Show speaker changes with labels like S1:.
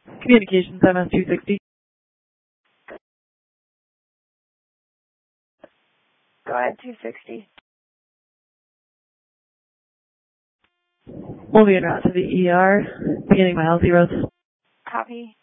S1: Communications MS-260.
S2: Go ahead, 260.
S1: Moving en route to the ER, beginning mile zeros.
S2: Copy.